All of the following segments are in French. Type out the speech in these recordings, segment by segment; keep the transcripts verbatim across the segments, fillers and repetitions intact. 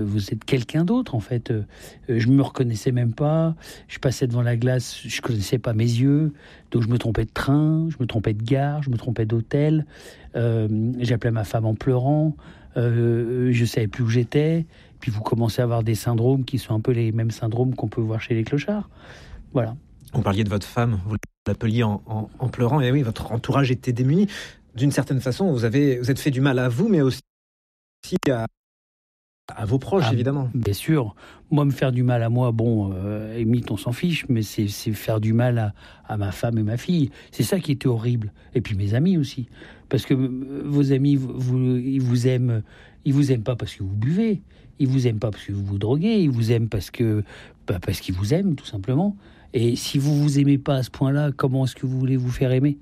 Vous êtes quelqu'un d'autre, en fait. Euh, je me reconnaissais même pas. Je passais devant la glace, je connaissais pas mes yeux. Donc je me trompais de train, je me trompais de gare, je me trompais d'hôtel. Euh, j'appelais ma femme en pleurant. Euh, je savais plus où j'étais. Puis vous commencez à avoir des syndromes qui sont un peu les mêmes syndromes qu'on peut voir chez les clochards. Voilà. Vous parliez de votre femme, vous l'appeliez en, en, en pleurant. Et oui, votre entourage était démuni. D'une certaine façon, vous avez, vous êtes fait du mal à vous, mais aussi à... à vos proches, ah, évidemment. Bien sûr. Moi, me faire du mal à moi, bon, euh, limite, on s'en fiche, mais c'est, c'est faire du mal à, à ma femme et ma fille. C'est ça qui était horrible. Et puis mes amis aussi. Parce que euh, vos amis, vous, ils vous aiment, ils vous aiment pas parce que vous buvez. Ils vous aiment pas parce que vous vous droguez. Ils vous aiment parce que, bah, parce qu'ils vous aiment, tout simplement. Et si vous vous aimez pas à ce point-là, comment est-ce que vous voulez vous faire aimer ?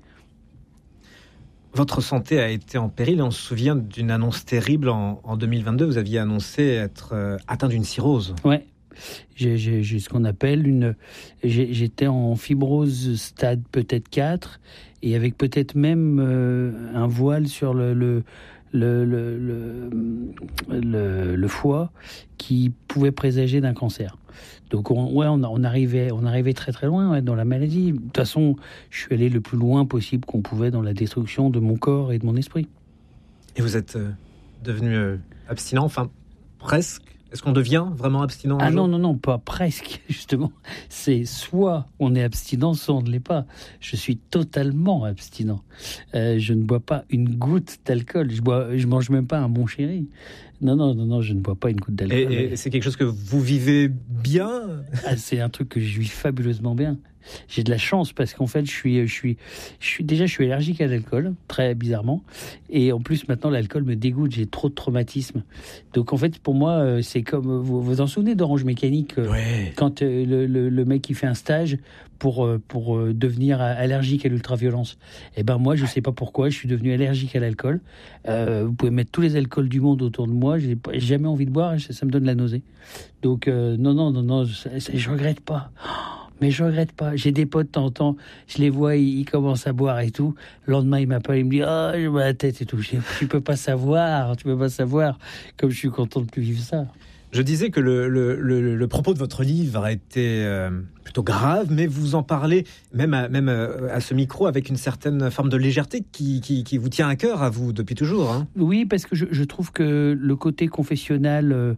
Votre santé a été en péril. On se souvient d'une annonce terrible en, en deux mille vingt-deux. Vous aviez annoncé être euh, atteint d'une cirrhose. Ouais. J'ai, j'ai, j'ai ce qu'on appelle une... J'ai, j'étais en fibrose stade peut-être quatre, et avec peut-être même euh, un voile sur le, le, le, le, le, le, le foie qui pouvait présager d'un cancer. Donc on, ouais, on, on, arrivait, on arrivait très très loin ouais, dans la maladie. De toute façon, je suis allé le plus loin possible qu'on pouvait dans la destruction de mon corps et de mon esprit. Et vous êtes euh, devenu euh, abstinent, enfin presque. Est-ce qu'on devient vraiment abstinent un Ah jour ? non, non, non, pas presque, justement. C'est soit on est abstinent, soit on ne l'est pas. Je suis totalement abstinent. Euh, je ne bois pas une goutte d'alcool. Je bois, je mange même pas un bon chéri. Non, non, non, non, je ne bois pas une goutte d'alcool. Et, et c'est quelque chose que vous vivez bien ? Ah, c'est un truc que je vis fabuleusement bien. J'ai de la chance parce qu'en fait, je suis, je suis, je suis déjà, je suis allergique à l'alcool, très bizarrement. Et en plus, maintenant, l'alcool me dégoûte. J'ai trop de traumatismes. Donc, en fait, pour moi, c'est comme vous vous en souvenez d'Orange Mécanique, ouais. Quand le, le, le mec qui fait un stage pour pour devenir allergique à l'ultraviolence. Et ben moi, je sais pas pourquoi, je suis devenu allergique à l'alcool. Euh, vous pouvez mettre tous les alcools du monde autour de moi, j'ai jamais envie de boire, ça, ça me donne la nausée. Donc euh, non, non, non, non, je, je regrette pas. Mais je regrette pas. J'ai des potes de temps en temps, je les vois, ils, ils commencent à boire et tout. Le lendemain, ils m'appellent, ils me disent « Ah, oh, j'ai mal à la tête et tout. » Je dis « Tu peux pas savoir, tu peux pas savoir. » Comme je suis content de plus vivre ça. Je disais que le, le, le, le propos de votre livre a été euh, plutôt grave, mais vous en parlez même à, même à ce micro avec une certaine forme de légèreté qui, qui, qui vous tient à cœur, à vous, depuis toujours. Hein. Oui, parce que je, je trouve que le côté confessionnal euh,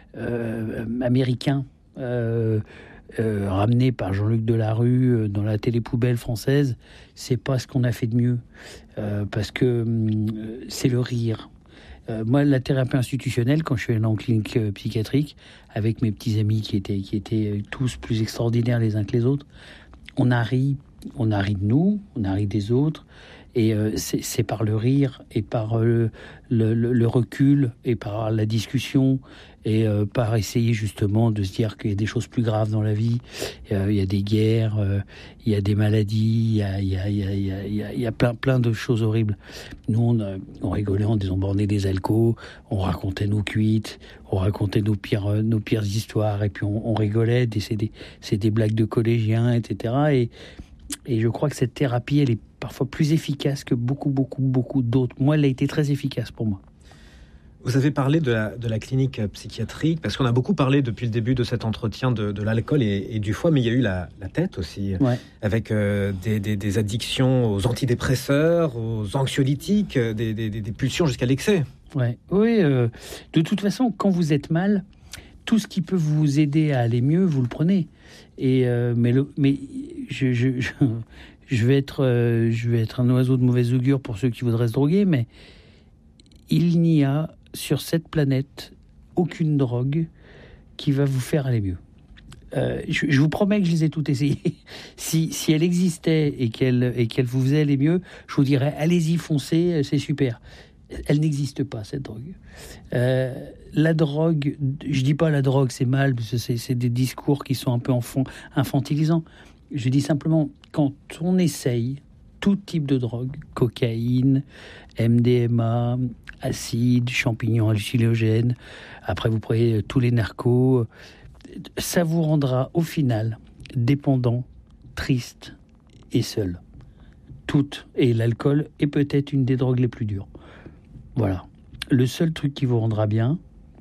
euh, américain, euh, euh, ramené par Jean-Luc Delarue euh, dans la télé-poubelle française, c'est pas ce qu'on a fait de mieux. Euh, parce que euh, c'est le rire. Euh, moi, la thérapie institutionnelle, quand je suis allé en clinique euh, psychiatrique, avec mes petits amis qui étaient, qui étaient tous plus extraordinaires les uns que les autres, on a ri, on a ri de nous, on a ri des autres, et euh, c'est, c'est par le rire, et par euh, le, le, le recul, et par la discussion, et euh, par essayer justement de se dire qu'il y a des choses plus graves dans la vie. Euh, il y a des guerres, euh, il y a des maladies, il y a, il y a, il y a, il y a, il y a, il y a plein, plein de choses horribles. Nous, on, a, on rigolait en disant on est des alcools, on racontait nos cuites, on racontait nos pires, nos pires histoires, et puis on, on rigolait, c'est des, c'est des blagues de collégiens, et cetera. Et, et je crois que cette thérapie, elle est parfois plus efficace que beaucoup, beaucoup, beaucoup d'autres. Moi, elle a été très efficace pour moi. Vous avez parlé de la, de la clinique psychiatrique, parce qu'on a beaucoup parlé depuis le début de cet entretien de, de l'alcool et, et du foie, mais il y a eu la, la tête aussi, ouais. avec euh, des, des, des addictions aux antidépresseurs, aux anxiolytiques, des, des, des pulsions jusqu'à l'excès. Ouais. Oui, euh, de toute façon, quand vous êtes mal, tout ce qui peut vous aider à aller mieux, vous le prenez. Et euh, mais le, mais je, je, je, je vais être, euh, je vais être un oiseau de mauvais augure pour ceux qui voudraient se droguer, mais il n'y a sur cette planète aucune drogue qui va vous faire aller mieux. Euh, je, je vous promets que je les ai toutes essayées. Si, si elle existait et qu'elle, et qu'elle vous faisait aller mieux, je vous dirais allez-y, foncez, c'est super. Elle n'existe pas, cette drogue. Euh, la drogue, je dis pas la drogue c'est mal, parce que c'est, c'est des discours qui sont un peu enfant, infantilisants. Je dis simplement, quand on essaye tout type de drogue, cocaïne, M D M A, acide, champignons hallucinogènes, après vous prenez tous les narcos, ça vous rendra au final dépendant, triste et seul. Toutes. Et l'alcool est peut-être une des drogues les plus dures. Voilà. Le seul truc qui vous rendra bien,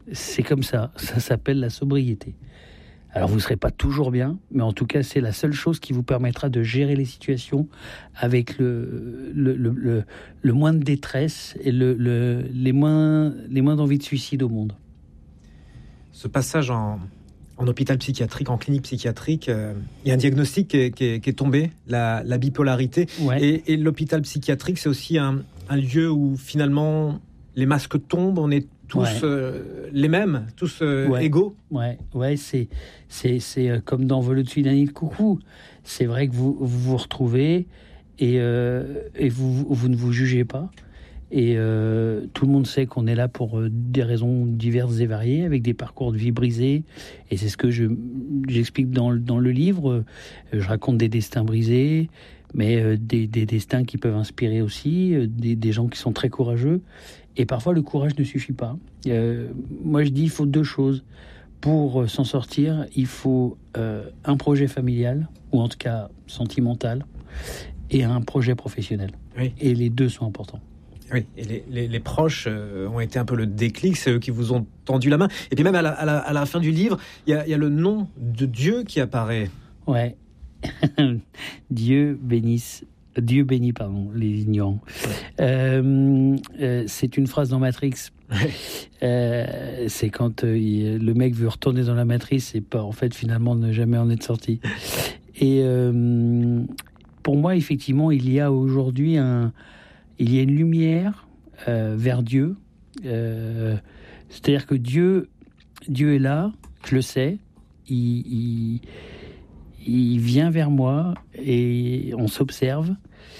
C'est comme ça, ça s'appelle la sobriété. Alors vous ne serez pas toujours bien, mais en tout cas c'est la seule chose qui vous permettra de gérer les situations avec le, le, le, le, le moins de détresse et le, le, les moins, les moins d'envie de suicide au monde. Ce passage en, en hôpital psychiatrique, en clinique psychiatrique, euh, il y a un diagnostic qui est, qui est, qui est tombé, la, la bipolarité. Ouais. Et, et l'hôpital psychiatrique, c'est aussi un, un lieu où finalement les masques tombent, on est tous ouais. euh, les mêmes, tous euh, ouais. égaux. Ouais, ouais, c'est, c'est, c'est comme dans Vol au-dessus d'un nid de coucou. C'est vrai que vous vous, vous retrouvez et, euh, et vous, vous ne vous jugez pas. Et euh, tout le monde sait qu'on est là pour euh, des raisons diverses et variées, avec des parcours de vie brisés. Et c'est ce que je, j'explique dans, dans le livre. Je raconte des destins brisés, mais euh, des, des destins qui peuvent inspirer aussi, euh, des, des gens qui sont très courageux. Et parfois, le courage ne suffit pas. Euh, moi, je dis il faut deux choses. Pour euh, s'en sortir, il faut euh, un projet familial, ou en tout cas sentimental, et un projet professionnel. Oui. Et les deux sont importants. Oui, et les, les, les proches euh, ont été un peu le déclic, c'est eux qui vous ont tendu la main. Et puis même à la, à la, à la fin du livre, il y a, y a le nom de Dieu qui apparaît. Ouais. Dieu bénisse, Dieu bénit, pardon, les ignorants. Euh, euh, c'est une phrase dans Matrix. Euh, c'est quand euh, il, le mec veut retourner dans la matrice et pas, en fait, finalement, ne jamais en être sorti. Et euh, pour moi, effectivement, il y a aujourd'hui un... Il y a une lumière euh, vers Dieu. Euh, c'est-à-dire que Dieu, Dieu est là, je le sais. Il, il, il vient vers moi et on s'observe.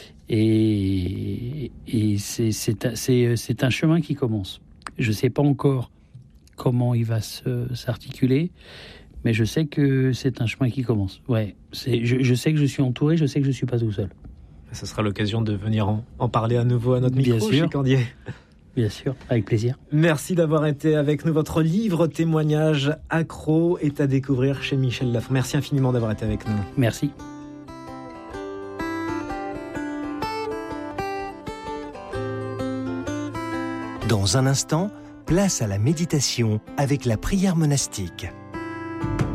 Et, et c'est, c'est, c'est, c'est un chemin qui commence. Je ne sais pas encore comment il va se, s'articuler, mais je sais que c'est un chemin qui commence. Ouais, c'est, je, je sais que je suis entouré, je sais que je ne suis pas tout seul. Ce sera l'occasion de venir en, en parler à nouveau à notre micro, Bien sûr. Chez Cordier. Bien sûr, avec plaisir. Merci d'avoir été avec nous. Votre livre témoignage Accro est à découvrir chez Michel Lafon. Merci infiniment d'avoir été avec nous. Merci. Dans un instant, place à la méditation avec la prière monastique.